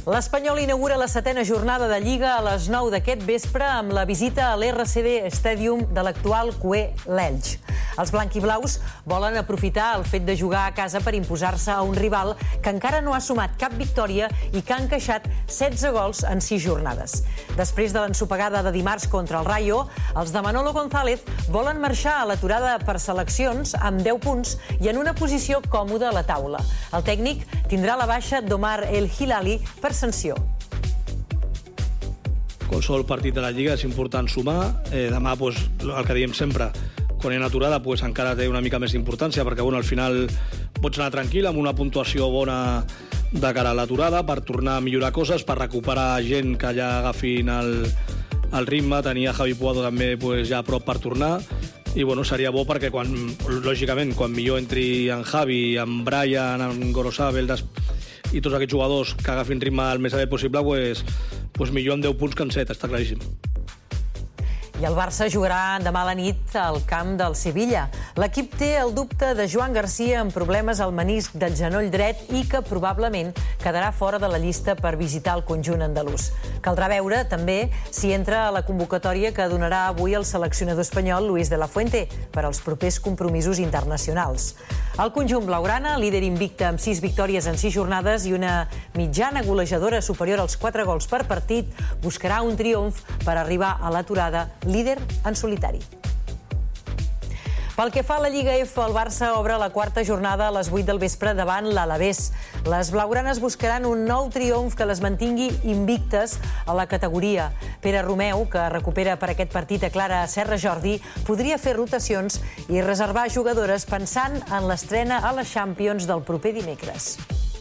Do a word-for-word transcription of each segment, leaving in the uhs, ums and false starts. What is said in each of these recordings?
L'Espanyol inaugura la setena jornada de Lliga a les nou d'aquest vespre amb la visita a l'R C D Stadium de l'actual Cué l'Elx. Els blanquiblaus volen aprofitar el fet de jugar a casa per imposar-se a un rival que encara no ha sumat cap victòria i que ha encaixat setze gols en sis jornades. Després de l'ensopegada de dimarts contra el Rayo, els de Manolo González volen marxar a l'aturada per seleccions amb deu punts i en una posició còmoda a la taula. El tècnic tindrà la baixa d'Omar El Hilali per sanció. Qualsevol partit de la Lliga és important sumar. Eh, demà, pues, el que diem sempre, quan hi ha aturada, pues, encara té una mica més d'importància, perquè bueno, al final pots anar tranquil amb una puntuació bona de cara a l'aturada per tornar a millorar coses, per recuperar gent que ja agafin el, el ritme. Tenia Javi Puado també pues, ja a prop per tornar. I bueno, seria bo perquè, quan, lògicament, quan millor entri en Javi, en Brian, en Gorosabel i tots aquests jugadors que agafin ritme el més aviat possible, pues, pues millor amb deu punts que en set, està claríssim. I el Barça jugarà demà a la nit al camp del Sevilla. L'equip té el dubte de Joan Garcia amb problemes al menisc del genoll dret i que probablement quedarà fora de la llista per visitar el conjunt andalús. Caldrà veure també si entra a la convocatòria que donarà avui el seleccionador espanyol Luis de la Fuente per als propers compromisos internacionals. El conjunt blaugrana, líder invicte amb sis victòries en sis jornades i una mitjana golejadora superior als quatre gols per partit, buscarà un triomf per arribar a l'aturada líder en solitari. Pel que fa a la Lliga F, el Barça obre la quarta jornada a les vuit del vespre davant l'Alavés. Les blaugranes buscaran un nou triomf que les mantingui invictes a la categoria. Pere Romeu, que recupera per aquest partit a Clara Serra Jordi, podria fer rotacions i reservar jugadores pensant en l'estrena a les Champions del proper dimecres.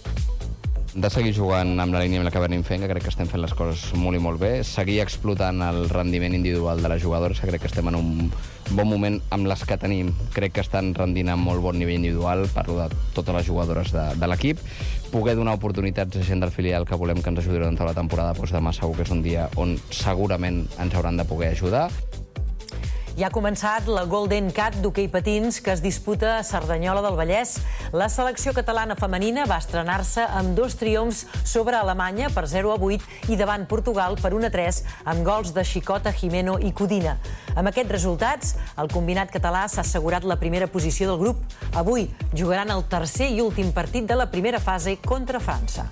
De seguir jugant amb la línia amb la que venim fent, que crec que estem fent les coses molt i molt bé, seguir explotant el rendiment individual de les jugadores, que crec que estem en un bon moment amb les que tenim. Crec que estan rendint a molt bon nivell individual, parlo de totes les jugadores de, de l'equip. Poder donar oportunitats a gent del filial que volem que ens ajudi durant tota la temporada, doncs demà segur que és un dia on segurament ens hauran de poder ajudar. Ja ha començat la Golden Cat d'hoquei patins que es disputa a Cerdanyola del Vallès. La selecció catalana femenina va estrenar-se amb dos triomfs sobre Alemanya per zero a vuit i davant Portugal per un a tres amb gols de Xicota, Jimeno i Codina. Amb aquests resultats, el combinat català s'ha assegurat la primera posició del grup. Avui jugaran el tercer i últim partit de la primera fase contra França.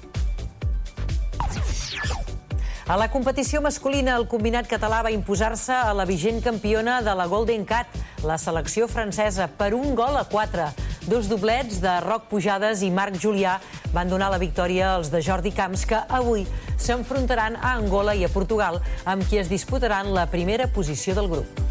A la competició masculina, el combinat català va imposar-se a la vigent campiona de la Golden Cat, la selecció francesa, per un gol a quatre. Dos doblets de Roc Pujades i Marc Julià van donar la victòria als de Jordi Camps, que avui s'enfrontaran a Angola i a Portugal, amb qui es disputaran la primera posició del grup.